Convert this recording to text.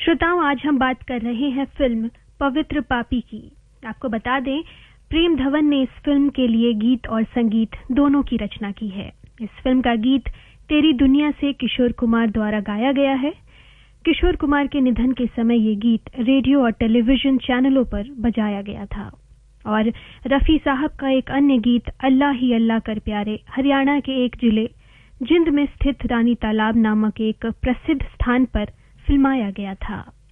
श्रोताओं, आज हम बात कर रहे हैं फिल्म पवित्र पापी की। आपको बता दें, प्रेम धवन ने इस फिल्म के लिए गीत और संगीत दोनों की रचना की है। इस फिल्म का गीत तेरी दुनिया से किशोर कुमार द्वारा गाया गया है। किशोर कुमार के निधन के समय ये गीत रेडियो और टेलीविजन चैनलों पर बजाया गया था। और रफी साहब का एक अन्य गीत अल्लाह ही अल्लाह कर प्यारे हरियाणा के एक जिले जिंद में स्थित रानी तालाब नामक एक प्रसिद्ध स्थान पर फिल्माया गया था।